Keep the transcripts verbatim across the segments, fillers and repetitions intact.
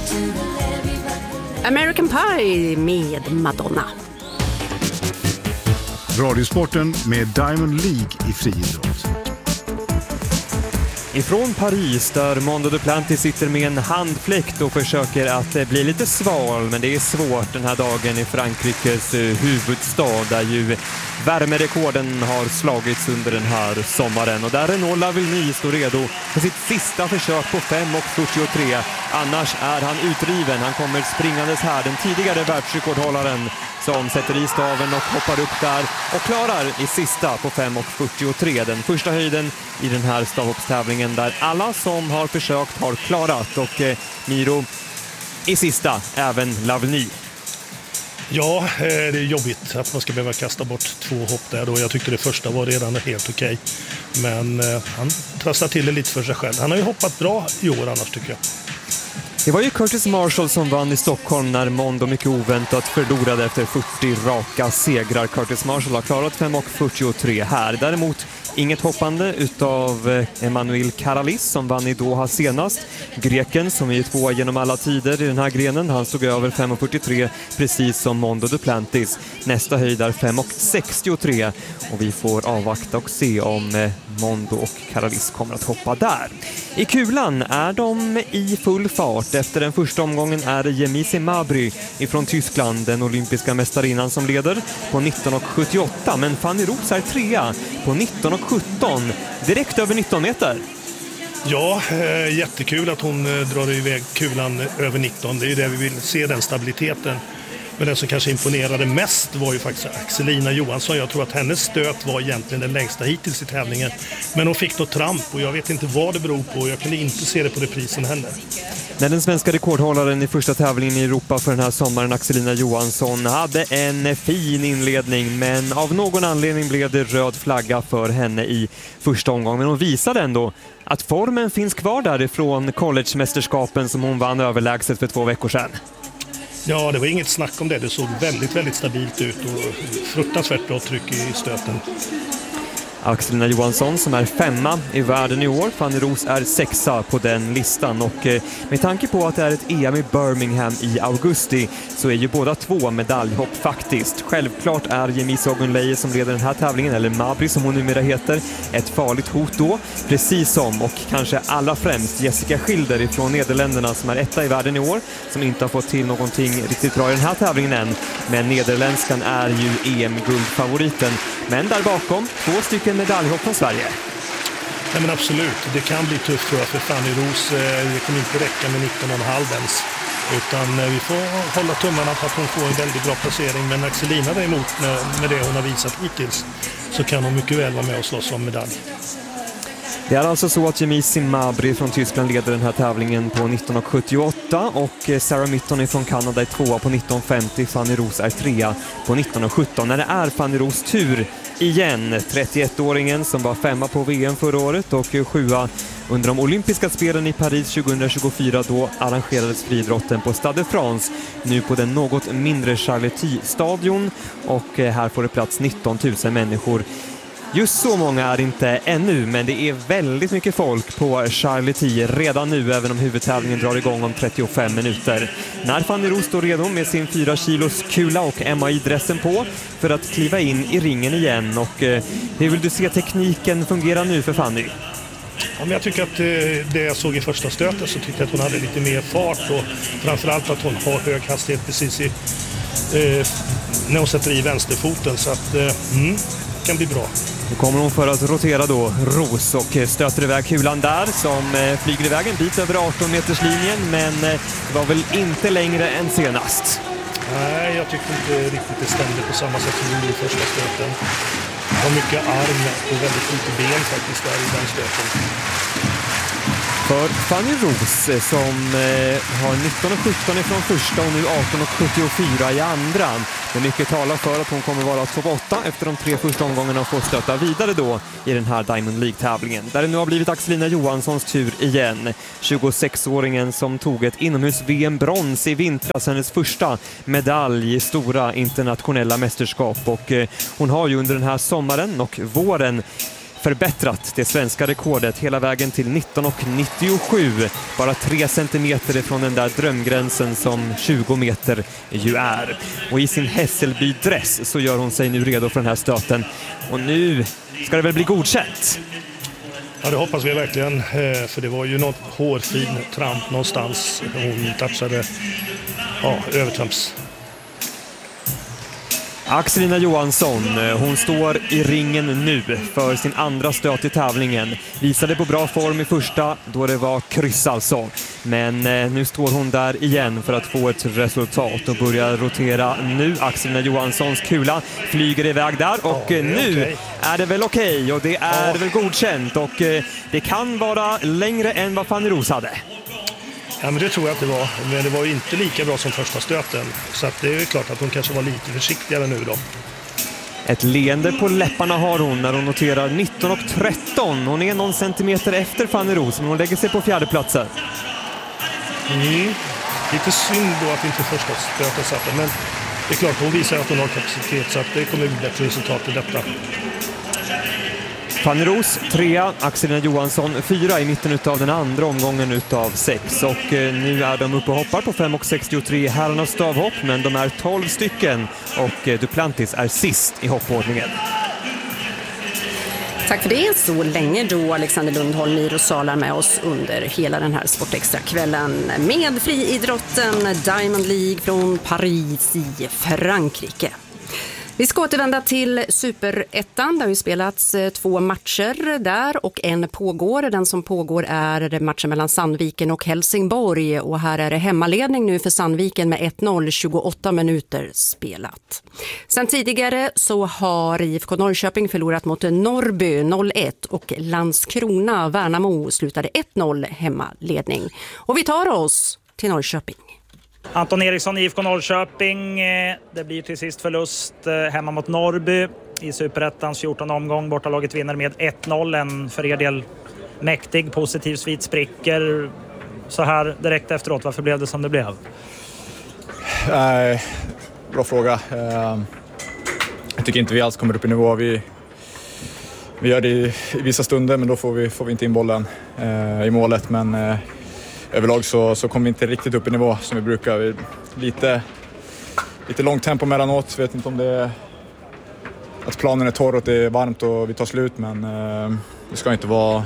American Pie med Madonna. Radiosporten med Diamond League i friidrott. Ifrån Paris där Mondo Duplantis sitter med en handfläkt och försöker att bli lite sval, men det är svårt den här dagen i Frankrikes huvudstad där ju värmerekorden har slagits under den här sommaren. Och där Renaud Lavillenie står redo för sitt sista försök på fem fyrtiotre. Annars är han utriven. Han kommer springandes här, den tidigare världsrekordhållaren som sätter i staven och hoppar upp där och klarar i sista på fem fyrtiotre. Den första höjden i den här stavhoppstävlingen där alla som har försökt har klarat. Och eh, Miro i sista, även Lavillenie. Ja, det är jobbigt att man ska behöva kasta bort två hopp där då. Jag tyckte det första var redan helt okej. Men eh, han trasslar till det lite för sig själv. Han har ju hoppat bra i år annars tycker jag. Det var ju Curtis Marshall som vann i Stockholm när Mondo mycket oväntat förlorade efter fyrtio raka segrar. Curtis Marshall har klarat fem fyrtiotre här. Däremot inget hoppande utav Emmanuel Karalis som vann i Doha senast. Greken som är tvåa genom alla tider i den här grenen. Han stod över fem fyrtiotre precis som Mondo Duplantis. Nästa höjd är fem sextiotre och vi får avvakta och se om Mondo och Karalis kommer att hoppa där. I kulan är de i full fart. Efter den första omgången är det Yemisi Mabry ifrån Tyskland, den olympiska mästarinnan som leder på nitton sjuttioåtta. Men Fanny Roos är trea på nitton sjutton, direkt över nitton meter. Ja, eh, jättekul att hon eh, drar iväg kulan över nitton. Det är ju det vi vill se, den stabiliteten. Men den som kanske imponerade mest var ju faktiskt Axelina Johansson. Jag tror att hennes stöt var egentligen den längsta hittills i tävlingen. Men hon fick då tramp och jag vet inte vad det beror på. Jag kunde inte se det på reprisen heller. När den svenska rekordhållaren i första tävlingen i Europa för den här sommaren, Axelina Johansson, hade en fin inledning. Men av någon anledning blev det röd flagga för henne i första omgången. Men hon visade ändå att formen finns kvar därifrån college-mästerskapen som hon vann överlägset för två veckor sedan. Ja, det var inget snack om det. Det såg väldigt, väldigt stabilt ut och fruktansvärt bra tryck i stöten. Axelina Johansson som är femma i världen i år. Fanny Roos är sexa på den listan. Och med tanke på att det är ett E M i Birmingham i augusti så är ju båda två medaljhopp faktiskt. Självklart är Yemisi Ogunleye som leder den här tävlingen, eller Mabry som hon numera heter, ett farligt hot då. Precis som, och kanske allra främst, Jessica Schilder ifrån Nederländerna som är etta i världen i år. Som inte har fått till någonting riktigt bra i den här tävlingen än. Men nederländskan är ju E M-guldfavoriten. Men där bakom, två stycken medaljhopp från Sverige. Nej, men absolut, det kan bli tufft tror jag för Fanny Roos. Det kommer inte räcka med nitton komma fem ens. Utan vi får hålla tummarna för att hon får en väldigt bra placering. Men Axelina däremot, med det hon har visat hittills, så kan hon mycket väl vara med och slåss om medalj. Det är alltså så att Yemisi Mabry från Tyskland leder den här tävlingen på nitton sjuttioåtta och Sarah Mitton från Kanada är tvåa på nitton femtio. Fanny Roos är trea på nitton sjutton. När det är Fanny Roos tur igen, trettioettåringen som var femma på V M förra året och sjua under de olympiska spelen i Paris tjugohundratjugofyra, då arrangerades friidrotten på Stade de France, nu på den något mindre Charletti-stadion, och här får det plats nitton tusen människor. Just så många är det inte ännu, men det är väldigt mycket folk på Charletti redan nu, även om huvudtävlingen drar igång om trettiofem minuter. När Fanny Roos står redo med sin fyra kilos kula och M A I-dressen på för att kliva in i ringen igen. Och eh, hur vill du se tekniken fungera nu för Fanny? Ja, men jag tycker att eh, det jag såg i första stöten så tyckte jag att hon hade lite mer fart och framförallt att hon har hög hastighet precis i, eh, när hon sätter i vänsterfoten, så att eh, mm, det kan bli bra. Nu kommer hon för att rotera då Roos och stöter iväg kulan där som flyger iväg en bit över arton meters linjen, men det var väl inte längre än senast. Nej, jag tyckte inte riktigt det stämde på samma sätt som i första stöten. Det var mycket arm och väldigt lite ben faktiskt där i den stöten. För Fanny Roos som eh, har nitton sjutton från första och nu arton sjuttiofyra i andra. Men mycket talar för att hon kommer vara topp åtta efter de tre första omgångarna och få stöta vidare då i den här Diamond League-tävlingen. Där det nu har blivit Axelina Johanssons tur igen. tjugosexåringen som tog ett inomhus-V M-brons i vintras, hennes första medalj i stora internationella mästerskap. Och eh, hon har ju under den här sommaren och våren förbättrat det svenska rekordet hela vägen till nitton komma nittiosju. Bara tre centimeter ifrån den där drömgränsen som tjugo meter ju är. Och i sin Hässelby-dress så gör hon sig nu redo för den här stöten. Och nu ska det väl bli godkänt. Ja, det hoppas vi verkligen, för det var ju något hårfin tramp någonstans. Hon touchade ja, övertramps. Axelina Johansson, hon står i ringen nu för sin andra stöt i tävlingen. Visade på bra form i första då det var kryss alltså. Men nu står hon där igen för att få ett resultat och börjar rotera nu. Axelina Johanssons kula flyger iväg där och ja, nu okay. är det väl okej okay, och det är ja. väl godkänt och det kan vara längre än vad Fanny Roos hade. Ja, men det tror jag att det var. Men det var ju inte lika bra som första stöten. Så att det är klart att hon kanske var lite försiktigare nu då. Ett leende på läpparna har hon när hon noterar nitton komma tretton. Hon är någon centimeter efter Fanny Roos, men hon lägger sig på fjärde platsen. Mm. Lite synd då att inte första stöten satt. Men det är klart, hon visar att hon har kapacitet så att det kommer bli bättre resultat i detta. Fanny Roos trea, Axelina Johansson fyra i mitten av den andra omgången utav sex. Och nu är de uppe och hoppar på fem komma sextiotre herrarnas stavhopp, men de är tolv stycken och Duplantis är sist i hoppordningen. Tack för det. Så länge då Alexander Lundholm, Miro Salar med oss under hela den här Sportextra-kvällen med friidrotten Diamond League från Paris i Frankrike. Vi ska återvända till Superettan. Det har ju spelats två matcher där och en pågår. Den som pågår är matchen mellan Sandviken och Helsingborg. Och här är det hemmaledning nu för Sandviken med ett noll, tjugoåtta minuter spelat. Sen tidigare så har I F K Norrköping förlorat mot Norrby noll ett och Landskrona Värnamo slutade ett noll hemmaledning. Och vi tar oss till Norrköping. Anton Eriksson, I F K Norrköping. Det blir till sist förlust hemma mot Norrby i Superettans fjortonde omgång. Bortalaget vinner med ett noll. En för er del mäktig, positiv svit spricker. Så här direkt efteråt, varför blev det som det blev? Nej, bra fråga. Jag tycker inte vi alls kommer upp i nivå. Vi, vi gör det i, i vissa stunder, men då får vi, får vi inte in bollen i målet. Men överlag så, så kommer vi inte riktigt upp i nivå som vi brukar. Vi, lite, lite långt tempo mellanåt. Jag vet inte om det är att planen är torr och det är varmt och vi tar slut. Men eh, det ska inte vara,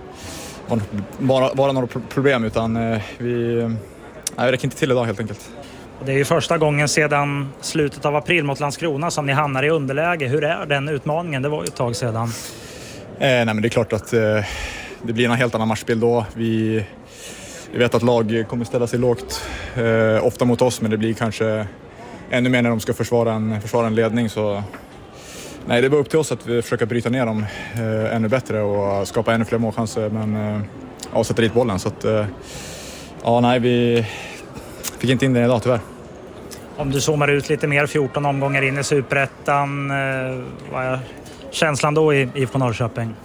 vara, vara några problem utan eh, vi, nej, vi räcker inte till idag helt enkelt. Det är ju första gången sedan slutet av april mot Landskrona som ni hamnar i underläge. Hur är den utmaningen? Det var ju ett tag sedan. Eh, nej men det är klart att eh, det blir en helt annan matchbild då. Vi... Vi vet att lag kommer ställa sig lågt eh, ofta mot oss, men det blir kanske ännu mer när de ska försvara en, försvara en ledning. Så, nej, det är bara upp till oss att vi försöker bryta ner dem eh, ännu bättre och skapa ännu fler målchanser, men eh, ja, sätta dit bollen. Så att, eh, ja, nej, vi fick inte in den idag tyvärr. Om du zoomar ut lite mer, fjorton omgångar in i Superettan, eh, vad är känslan då i I F K Norrköping?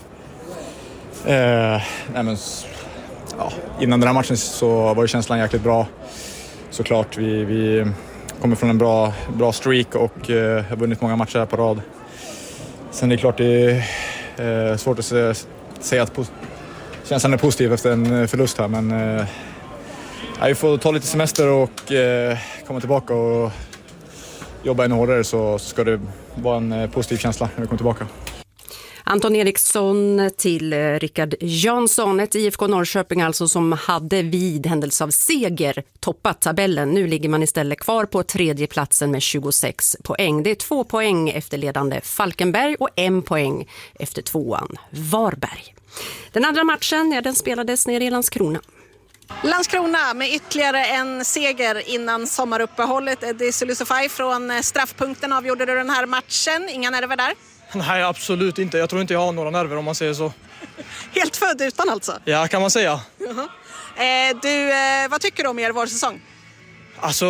Eh, nej, men... Ja, innan den här matchen så var ju känslan jäkligt bra. Såklart, vi, vi kommer från en bra, bra streak och eh, har vunnit många matcher här på rad. Sen är det klart det är eh, svårt att se, säga att pos- känslan är positiv efter en förlust här. Men eh, ja, vi får ta lite semester och eh, komma tillbaka och jobba ännu hårdare, så ska det vara en positiv känsla när vi kommer tillbaka. Anton Eriksson till Rickard Jansson, ett I F K Norrköping alltså som hade vid händelse av seger toppat tabellen. Nu ligger man istället kvar på tredje platsen med tjugosex poäng. Det är två poäng efter ledande Falkenberg och en poäng efter tvåan Varberg. Den andra matchen, ja, den spelades nere i Landskrona. Landskrona med ytterligare en seger innan sommaruppehållet. Eddie Sulusofaj från straffpunkten avgjorde du den här matchen. Inga nerver där? Nej, absolut inte. Jag tror inte jag har några nerver om man säger så. Helt född utan alltså? Ja, kan man säga. Uh-huh. Eh, du, eh, vad tycker du om er vårsäsong? Alltså,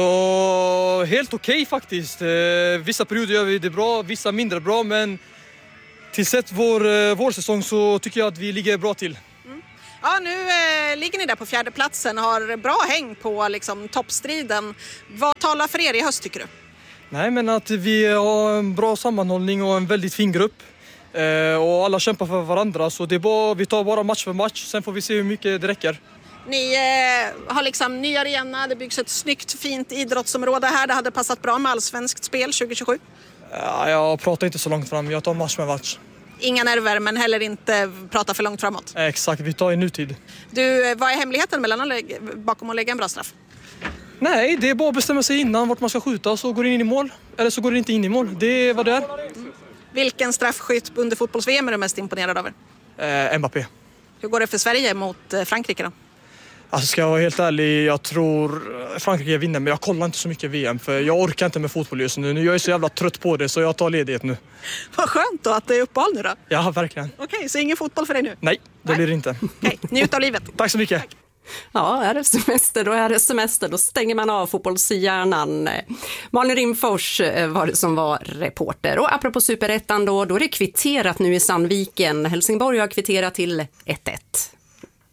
helt okej okay, faktiskt. Eh, vissa perioder gör vi det bra, vissa mindre bra. Men till sett vår eh, vårsäsong så tycker jag att vi ligger bra till. Mm. Ja, nu eh, ligger ni där på fjärde platsen och har bra häng på liksom, toppstriden. Vad talar för er i höst tycker du? Nej, men att vi har en bra sammanhållning och en väldigt fin grupp. Eh, och alla kämpar för varandra, så det är bara, vi tar bara match för match. Sen får vi se hur mycket det räcker. Ni eh, har liksom ny arena, det byggs ett snyggt, fint idrottsområde här. Det hade passat bra med allsvenskt spel tjugo tjugosju. Ja, jag pratar inte så långt fram, jag tar match med match. Inga nerver, men heller inte prata för långt framåt. Eh, exakt, vi tar i nutid. Du, vad är hemligheten mellan att lägga, bakom att lägga en bra straff? Nej, det är bara att bestämma sig innan vart man ska skjuta, så går det in i mål. Eller så går det inte in i mål, det är vad det är. Mm. Vilken straffskytt under fotbolls-V M är du mest imponerad över? Eh, Mbappé. Hur går det för Sverige mot eh, Frankrike då? Alltså ska jag vara helt ärlig, jag tror Frankrike vinner, men jag kollar inte så mycket V M för jag orkar inte med fotboll just nu. Jag är så jävla trött på det, så jag tar ledighet nu. Vad skönt då att det är uppehåll nu då. Ja, verkligen. Okej, okay, så ingen fotboll för dig nu? Nej, det Nej. blir det inte. Okej, okay, njut av livet. Tack så mycket. Tack. Ja, är det semester, då är det semester. Då stänger man av fotbollshjärnan. Malin Rimfors var det som var reporter. Och apropå Superettan då, då är det kvitterat nu i Sandviken. Helsingborg har kvitterat till ett ett.